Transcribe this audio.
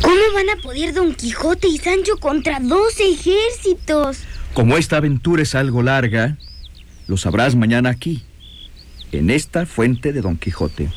¿Cómo van a poder Don Quijote y Sancho contra 2 ejércitos? Como esta aventura es algo larga, lo sabrás mañana aquí, en esta fuente de Don Quijote.